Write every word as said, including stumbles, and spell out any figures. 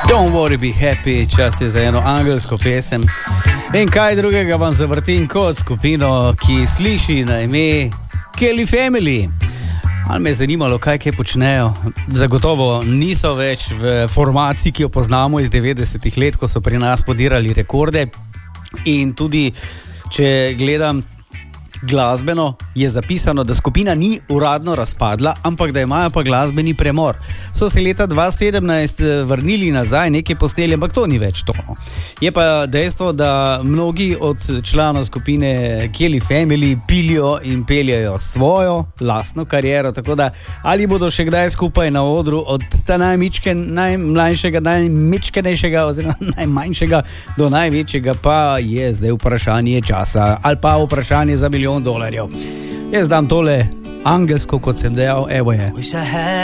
Don't worry, be happy, čas je za eno angelsko pesem. In kaj drugega vam zavrtim kot skupino, ki sliši na ime Kelly Family. Ali me je zanimalo, kaj kaj počnejo. Zagotovo niso več v formaciji, ki jo poznamo iz devetdesetih let, ko so pri nas podirali rekorde. In tudi, če gledam glasbeno, je zapisano, da skupina ni uradno razpadla, ampak da imajo pa glasbeni premor. So se leta dva tisoč sedemnajst vrnili nazaj, nekaj posneli, ampak to ni več to. Je pa dejstvo, da mnogi od članov skupine Kelly Family pilijo in peljajo svojo lastno kariero, tako da ali bodo še kdaj skupaj na odru od ta najmičke, najmlajšega, najmičkenejšega oziroma najmanjšega do največjega, pa je zdaj vprašanje časa ali pa vprašanje za milijon dolarjev. Jaz dam tole angelsko, kot sem dejal, evo je.